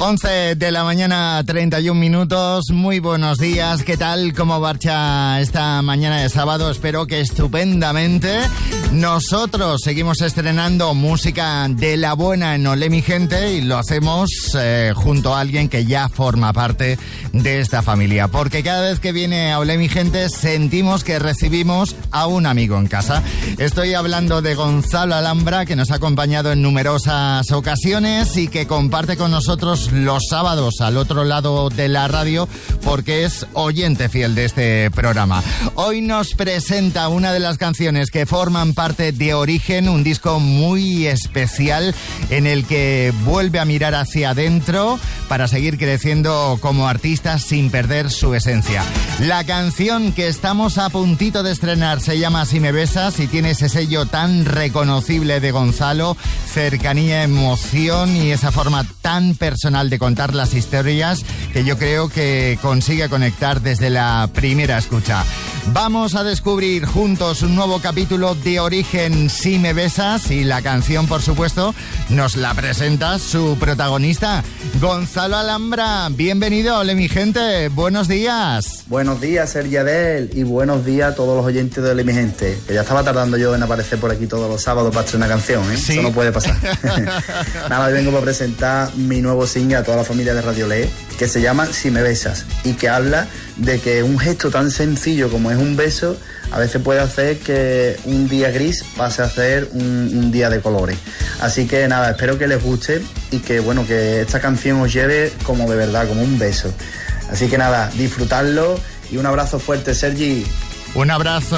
11 de la mañana, 31 minutos. Muy buenos días. ¿Qué tal? ¿Cómo marcha esta mañana de sábado? Espero que estupendamente. Nosotros seguimos estrenando música de la buena en Olé mi gente y lo hacemos junto a alguien que ya forma parte de esta familia. Porque cada vez que viene a Olé mi gente sentimos que recibimos a un amigo en casa. Estoy hablando de Gonzalo Alhambra, que nos ha acompañado en numerosas ocasiones y que comparte con nosotros los sábados al otro lado de la radio porque es oyente fiel de este programa. Hoy nos presenta una de las canciones que forman parte de Origen, un disco muy especial en el que vuelve a mirar hacia adentro para seguir creciendo como artista sin perder su esencia. La canción que estamos a puntito de estrenar se llama Si me besas y tiene ese sello tan reconocible de Gonzalo, cercanía, emoción y esa forma tan personal de contar las historias que yo creo que consigue conectar desde la primera escucha. Vamos a descubrir juntos un nuevo capítulo de Origen, Si me besas, y la canción, por supuesto, nos la presenta su protagonista, Gonzalo Alhambra. Bienvenido, Ole mi gente, buenos días. Buenos días, Sergi Adel, y buenos días a todos los oyentes de Ole mi gente, que ya estaba tardando yo en aparecer por aquí todos los sábados para estrenar una canción, ¿eh? ¿Sí? Eso no puede pasar. Nada, hoy vengo para presentar mi nuevo single a toda la familia de Radio Olé, que se llama Si me besas, y que habla de que un gesto tan sencillo como es un beso a veces puede hacer que un día gris pase a ser un día de colores. Así que nada, espero que les guste y que bueno, que esta canción os lleve como de verdad, como un beso. Así que nada, disfrutadlo y un abrazo fuerte, Sergi. Un abrazo.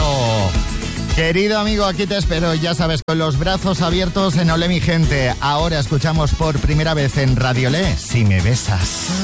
Querido amigo, aquí te espero, ya sabes, con los brazos abiertos en Olé mi gente. Ahora escuchamos por primera vez en Radio Olé, Si me besas.